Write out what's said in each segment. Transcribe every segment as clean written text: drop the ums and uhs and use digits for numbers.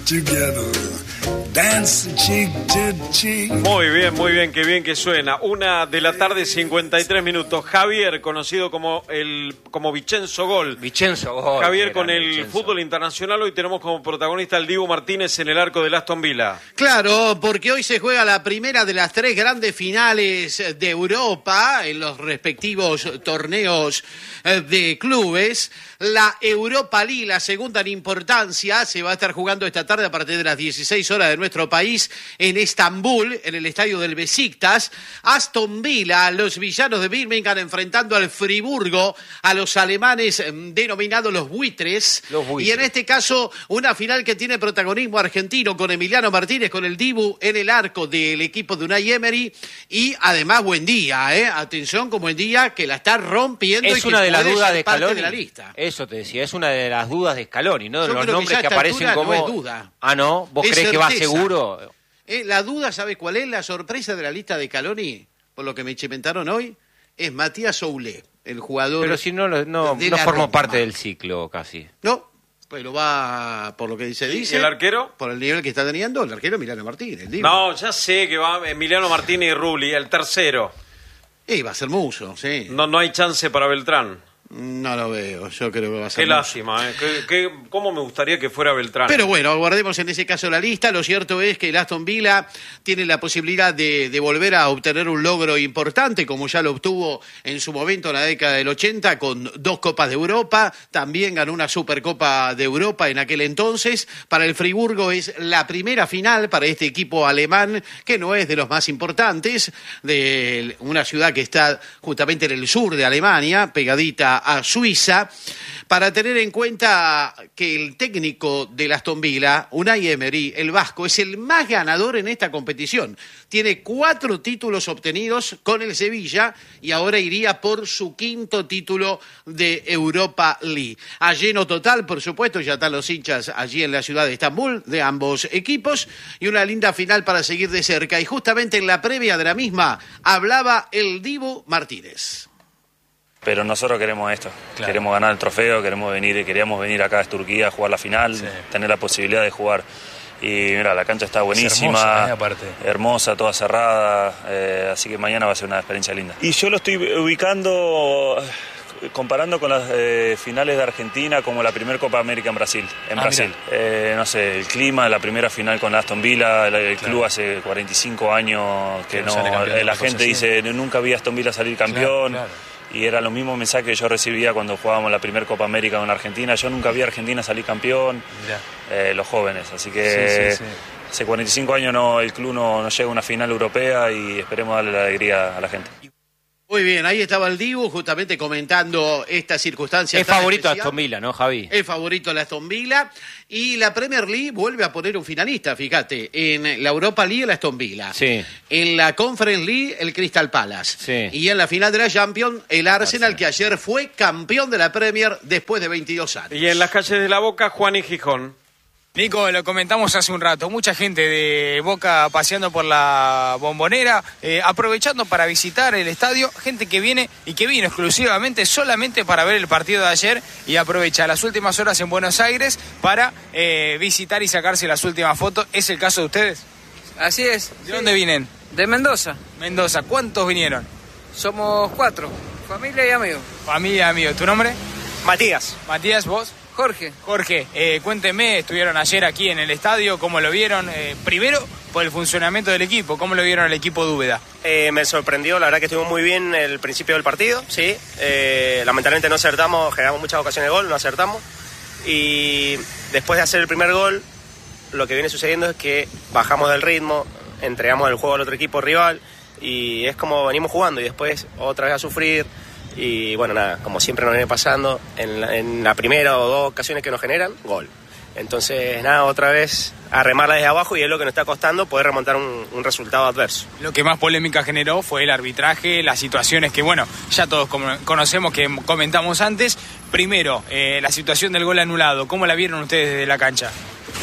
together, dancing cheek to cheek. Muy bien, qué bien que suena. 1:53 p.m. Javier, conocido como Vicenzo Gol. Vicenzo Gol. Javier, con el fútbol internacional, hoy tenemos como protagonista al Dibu Martínez en el arco del Aston Villa. Claro, porque hoy se juega la primera de las 3 grandes finales de Europa en los respectivos torneos de clubes. La Europa League, la segunda en importancia, se va a estar jugando esta tarde a partir de las 16 horas de nuestro país en Estambul, en el estadio del Besiktas. Aston Villa, los villanos de Birmingham enfrentando al Friburgo, a los alemanes denominados los buitres. Y en este caso, una final que tiene protagonismo argentino con Emiliano Martínez, con el Dibu en el arco del equipo de Unai Emery. Y además, Buendía, atención con Buendía, que la está rompiendo. Es y que una de las puede dudas ser de parte Scaloni. de la lista. Eso te decía, es una de las dudas de Scaloni, ¿no? De Yo los creo nombres que que aparecen como... No es duda. Ah, ¿no? ¿Vos Es crees que va certeza. seguro? La duda, ¿sabes cuál es? La sorpresa de la lista de Scaloni, por lo que me chimentaron hoy, es Matías Soulé, el jugador. Pero si no formó parte del ciclo casi. No, pero va, por lo que dice. ¿Y el arquero? Por el nivel que está teniendo, el arquero Emiliano Martínez. No, ya sé que va Emiliano Martínez y Rulli, el tercero. Y va a ser Muso, sí. No hay chance para Beltrán. No lo veo, yo creo que va a ser Qué lástima, cómo me gustaría que fuera Beltrán. Pero bueno, guardemos en ese caso la lista. Lo cierto es que el Aston Villa tiene la posibilidad de volver a obtener un logro importante, como ya lo obtuvo en su momento en la década del 80, con 2 Copas de Europa. También ganó una Supercopa de Europa en aquel entonces. Para el Friburgo es la primera final para este equipo alemán, que no es de los más importantes, de una ciudad que está justamente en el sur de Alemania, pegadita a Suiza, para tener en cuenta que el técnico del Aston Villa, Unai Emery, el vasco, es el más ganador en esta competición. Tiene 4 títulos obtenidos con el Sevilla y ahora iría por su 5º título de Europa League. A lleno total, por supuesto, ya están los hinchas allí en la ciudad de Estambul de ambos equipos y una linda final para seguir de cerca. Y justamente en la previa de la misma hablaba el Dibu Martínez. Pero nosotros queremos esto, claro. Queremos ganar el trofeo, queríamos venir acá a Turquía a jugar la final, sí. Tener la posibilidad de jugar. Y mira, la cancha está buenísima, aparte. Hermosa, toda cerrada, así que mañana va a ser una experiencia linda. Y yo lo estoy ubicando, comparando con las finales de Argentina como la primera Copa América en Brasil. No sé, el clima, la primera final con Aston Villa, el club hace 45 años que no, la gente dice, nunca vi a Aston Villa salir campeón. Claro. Y era lo mismo mensaje que yo recibía cuando jugábamos la primera Copa América en Argentina. Yo nunca vi a Argentina salir campeón, los jóvenes. Así que sí. Hace 45 años el club no llega a una final europea y esperemos darle la alegría a la gente. Muy bien, ahí estaba el Dibu justamente comentando esta circunstancia. Es favorito a Aston Villa, ¿no, Javi? Es favorito a Aston Villa. Y la Premier League vuelve a poner un finalista, fíjate. En la Europa League, el Aston Villa. Sí. En la Conference League, el Crystal Palace. Sí. Y en la final de la Champions, el Arsenal, que ayer fue campeón de la Premier después de 22 años. Y en las calles de la Boca, Juan y Gijón. Nico, lo comentamos hace un rato, mucha gente de Boca paseando por la Bombonera, aprovechando para visitar el estadio, gente que viene y que vino exclusivamente solamente para ver el partido de ayer y aprovecha las últimas horas en Buenos Aires para visitar y sacarse las últimas fotos. ¿Es el caso de ustedes? Así es. ¿De dónde vienen? De Mendoza. Mendoza. ¿Cuántos vinieron? Somos 4, familia y amigos. Familia y amigos. ¿Tu nombre? Matías. Matías, ¿vos? Jorge, cuénteme, estuvieron ayer aquí en el estadio, ¿cómo lo vieron? Primero, por el funcionamiento del equipo, ¿cómo lo vieron al equipo de Úbeda? Me sorprendió, la verdad que estuvimos muy bien el principio del partido, sí. Lamentablemente no acertamos, generamos muchas ocasiones de gol, no acertamos. Y después de hacer el primer gol, lo que viene sucediendo es que bajamos del ritmo, entregamos el juego al otro equipo rival y es como venimos jugando y después otra vez a sufrir. Y bueno, nada, como siempre nos viene pasando, en la primera o 2 ocasiones que nos generan, gol. Entonces, nada, otra vez a remarla desde abajo y es lo que nos está costando poder remontar un resultado adverso. Lo que más polémica generó fue el arbitraje, las situaciones que, bueno, ya todos conocemos, que comentamos antes. Primero, la situación del gol anulado, ¿cómo la vieron ustedes desde la cancha?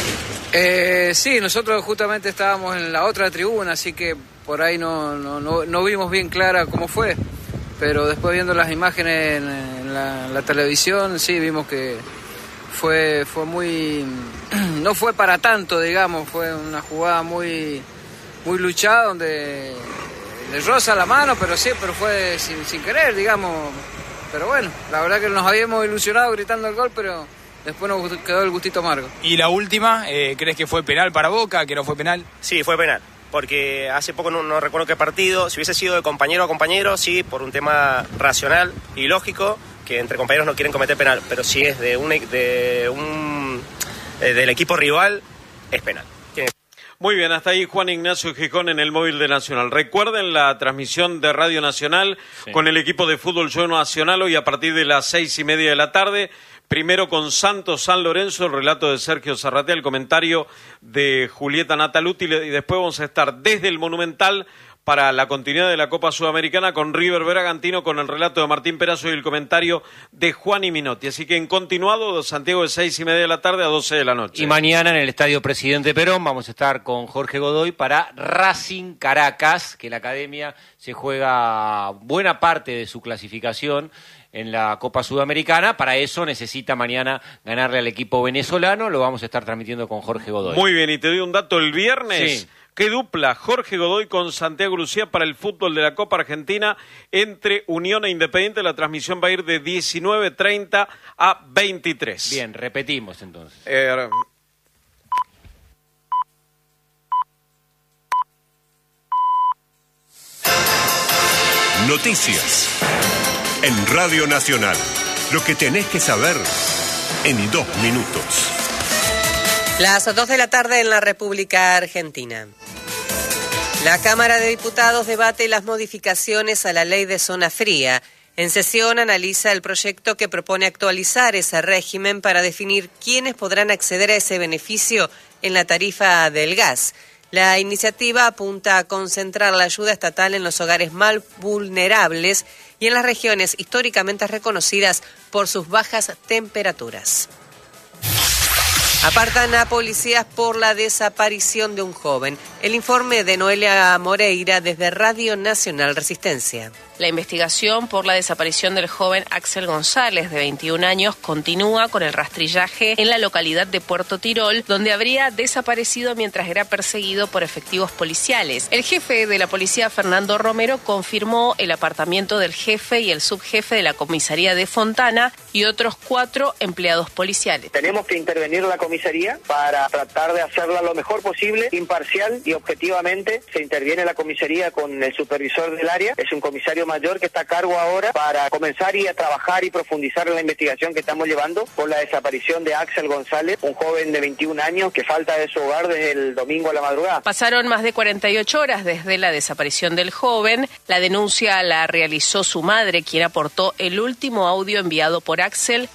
Sí, nosotros justamente estábamos en la otra tribuna, así que por ahí no vimos bien clara cómo fue. Pero después viendo las imágenes en la televisión, sí, vimos que fue muy... no fue para tanto, digamos, fue una jugada muy luchada donde le roza la mano, pero siempre fue sin querer, digamos. Pero bueno, la verdad que nos habíamos ilusionado gritando el gol, pero después nos quedó el gustito amargo. Y la última, ¿crees que fue penal para Boca, que no fue penal? Sí, fue penal, porque hace poco no recuerdo qué partido, si hubiese sido de compañero a compañero, sí, por un tema racional y lógico, que entre compañeros no quieren cometer penal, pero si es del equipo rival, es penal. Muy bien, hasta ahí Juan Ignacio Gijón en el móvil de Nacional. Recuerden la transmisión de Radio Nacional con el equipo de Fútbol Show Nacional hoy a partir de las 6:30 de la tarde. Primero con Santos San Lorenzo, el relato de Sergio Zarratea, el comentario de Julieta Nataluti, y después vamos a estar desde el Monumental para la continuidad de la Copa Sudamericana con River Bragantino, con el relato de Martín Perazo y el comentario de Juan y Minotti. Así que en continuado, Santiago, de 6:30 de la tarde a 12 de la noche. Y mañana en el Estadio Presidente Perón vamos a estar con Jorge Godoy para Racing Caracas, que la Academia se juega buena parte de su clasificación en la Copa Sudamericana. Para eso necesita mañana ganarle al equipo venezolano. Lo vamos a estar transmitiendo con Jorge Godoy. Muy bien, y te doy un dato. El viernes... Sí. ¿Qué dupla? Jorge Godoy con Santiago Lucía para el fútbol de la Copa Argentina entre Unión e Independiente. La transmisión va a ir de 19:30 a 23. Bien, repetimos entonces. Noticias en Radio Nacional. Lo que tenés que saber en 2 minutos. Las 2 de la tarde en la República Argentina. La Cámara de Diputados debate las modificaciones a la ley de zona fría. En sesión analiza el proyecto que propone actualizar ese régimen para definir quiénes podrán acceder a ese beneficio en la tarifa del gas. La iniciativa apunta a concentrar la ayuda estatal en los hogares más vulnerables y en las regiones históricamente reconocidas por sus bajas temperaturas. Apartan a policías por la desaparición de un joven. El informe de Noelia Moreira desde Radio Nacional Resistencia. La investigación por la desaparición del joven Axel González, de 21 años, continúa con el rastrillaje en la localidad de Puerto Tirol, donde habría desaparecido mientras era perseguido por efectivos policiales. El jefe de la policía, Fernando Romero, confirmó el apartamiento del jefe y el subjefe de la comisaría de Fontana y otros 4 empleados policiales. Tenemos que intervenir la comisaría para tratar de hacerla lo mejor posible, imparcial y objetivamente. Se interviene la comisaría con el supervisor del área, es un comisario mayor que está a cargo ahora para comenzar a trabajar y profundizar en la investigación que estamos llevando por la desaparición de Axel González, un joven de 21 años que falta de su hogar desde el domingo a la madrugada. Pasaron más de 48 horas desde la desaparición del joven. La denuncia la realizó su madre, quien aportó el último audio enviado por Axel.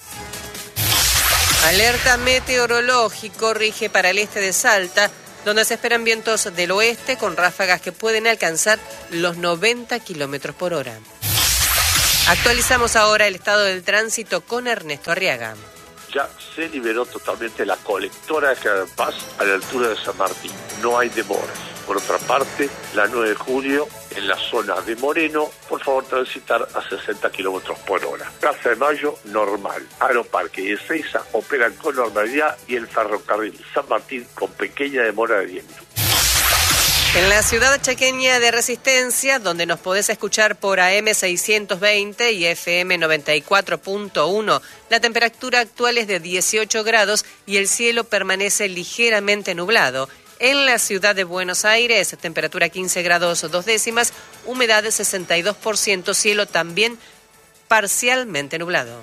Alerta meteorológico rige para el este de Salta, donde se esperan vientos del oeste con ráfagas que pueden alcanzar los 90 kilómetros por hora. Actualizamos ahora el estado del tránsito con Ernesto Arriaga. Ya se liberó totalmente la colectora de General Paz a la altura de San Martín. No hay demoras. Por otra parte, la 9 de julio, en la zona de Moreno, por favor transitar a 60 kilómetros por hora. Plaza de Mayo, normal. Aeroparque y Ezeiza operan con normalidad y el ferrocarril San Martín con pequeña demora de 10 minutos. En la ciudad chaqueña de Resistencia, donde nos podés escuchar por AM 620 y FM 94.1, la temperatura actual es de 18 grados y el cielo permanece ligeramente nublado. En la ciudad de Buenos Aires, temperatura 15 grados 2 décimas, humedad de 62%, cielo también parcialmente nublado.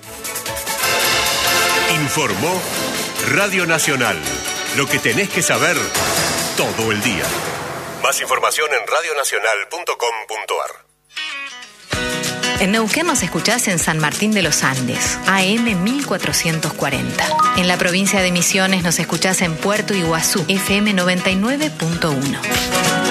Informó Radio Nacional. Lo que tenés que saber todo el día. Más información en radionacional.com.ar. En Neuquén nos escuchás en San Martín de los Andes, AM 1440. En la provincia de Misiones nos escuchás en Puerto Iguazú, FM 99.1.